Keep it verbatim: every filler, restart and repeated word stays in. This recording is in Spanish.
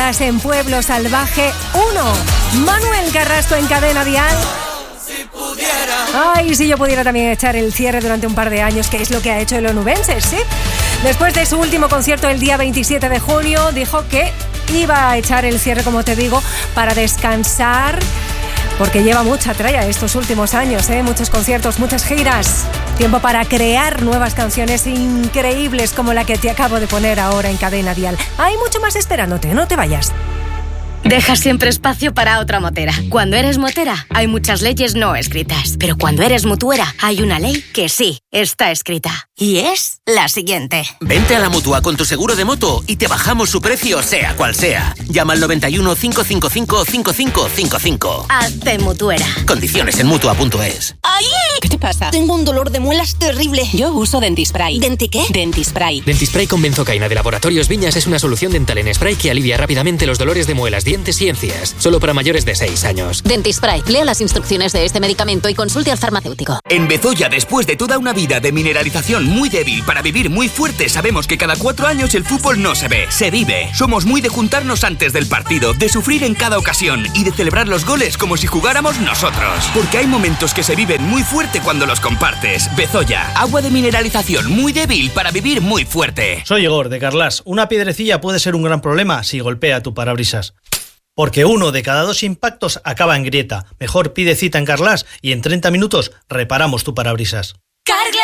Días en Pueblo Salvaje uno. Manuel Carrasco en Cadena Dial. Ay, si yo pudiera también echar el cierre durante un par de años, que es lo que ha hecho el onubense, ¿sí? Después de su último concierto el día veintisiete de junio, dijo que iba a echar el cierre, como te digo, para descansar, porque lleva mucha tralla estos últimos años, ¿eh? Muchos conciertos, muchas giras. Tiempo para crear nuevas canciones increíbles como la que te acabo de poner ahora en Cadena Dial. Hay mucho más esperándote, no te vayas. Deja siempre espacio para otra motera. Cuando eres motera, hay muchas leyes no escritas. Pero cuando eres mutuera, hay una ley que sí está escrita. Y es la siguiente. Vente a la Mutua con tu seguro de moto y te bajamos su precio, sea cual sea. Llama al noventa y uno, cinco cinco cinco, cinco cinco cinco cinco. Hazte mutuera. Condiciones en Mutua punto es. ¡Ay! ¿Qué te pasa? Tengo un dolor de muelas terrible. Yo uso Dentispray. ¿Denti qué? Dentispray. Dentispray con benzocaína de Laboratorios Viñas es una solución dental en spray que alivia rápidamente los dolores de muelas, dientes y encías. Solo para mayores de seis años. Dentispray. Lea las instrucciones de este medicamento y consulte al farmacéutico. En Bezoya, después de toda una vida de mineralización muy débil para vivir muy fuerte, sabemos que cada cuatro años el fútbol no se ve, se vive. Somos muy de juntarnos antes del partido, de sufrir en cada ocasión y de celebrar los goles como si jugáramos nosotros. Porque hay momentos que se viven muy fuerte cuando los compartes. Bezoya, agua de mineralización muy débil para vivir muy fuerte. Soy Igor, de Carlas. Una piedrecilla puede ser un gran problema si golpea tu parabrisas. Porque uno de cada dos impactos acaba en grieta. Mejor pide cita en Carlas y en treinta minutos reparamos tu parabrisas. Carglass